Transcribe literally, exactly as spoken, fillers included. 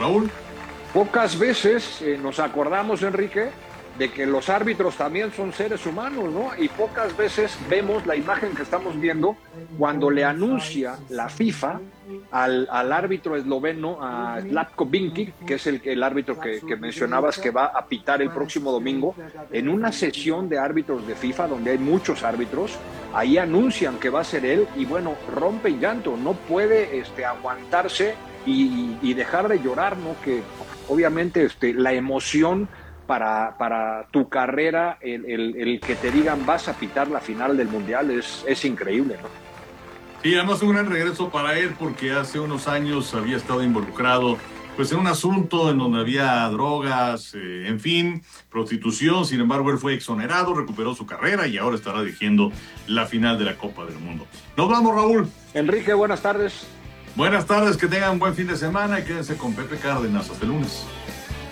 Raúl. Pocas veces eh, nos acordamos, Enrique, de que los árbitros también son seres humanos, ¿no? Y pocas veces vemos la imagen que estamos viendo cuando le anuncia la FIFA al, al árbitro esloveno, a Slavko Vinkic, que es el, el árbitro que, que mencionabas que va a pitar el próximo domingo, en una sesión de árbitros de FIFA donde hay muchos árbitros. Ahí anuncian que va a ser él y bueno, rompe en llanto, no puede este, aguantarse y, y dejar de llorar, ¿no? Que obviamente este, la emoción para, para tu carrera, el, el, el que te digan vas a pitar la final del Mundial es, es increíble, ¿no? Y además un gran regreso para él porque hace unos años había estado involucrado pues en un asunto en donde había drogas, eh, en fin, prostitución. Sin embargo, él fue exonerado, recuperó su carrera y ahora estará dirigiendo la final de la Copa del Mundo. Nos vamos, Raúl. Enrique, buenas tardes. Buenas tardes, que tengan un buen fin de semana y quédense con Pepe Cárdenas. Hasta el lunes.